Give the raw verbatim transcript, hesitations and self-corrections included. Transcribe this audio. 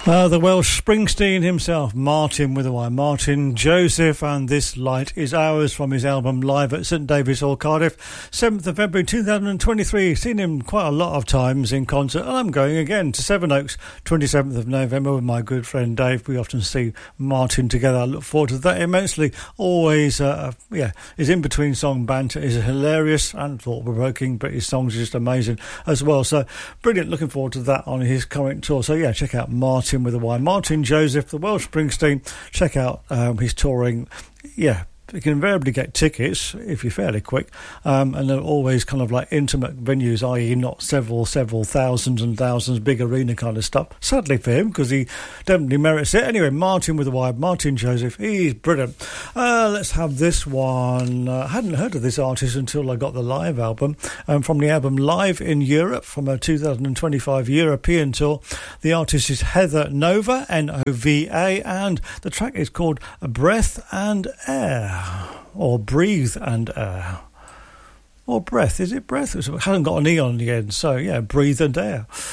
Uh, the Welsh Springsteen himself, Martin with a Y, Martin Joseph, and This Light Is Ours from his album Live at St David's Hall, Cardiff, seventh of February two thousand twenty-three. Seen him quite a lot of times in concert, and I'm going again to Sevenoaks, twenty-seventh of November with my good friend Dave. We often see Martin together. I look forward to that immensely. Always, uh, yeah, his in-between song banter is hilarious and thought-provoking, but his songs are just amazing as well. So brilliant, looking forward to that on his current tour. So yeah, check out Martin with a Y, Martin Joseph, the Welsh Springsteen. Check out um, his touring. Yeah, you can invariably get tickets if you're fairly quick, um, and they're always kind of like intimate venues, that is not several several thousands and thousands, big arena kind of stuff, sadly for him, because he definitely merits it. Anyway, Martin with a Y, Martin Joseph, he's brilliant. Uh, let's have this one. uh, I hadn't heard of this artist until I got the live album, um, from the album Live in Europe from a two thousand twenty-five European tour. The artist is Heather Nova, N O V A, and the track is called Breath and Air. Or Breathe and Air. Or Breath. Is it Breath? It hasn't got an E on the end. So, yeah, Breathe and Air.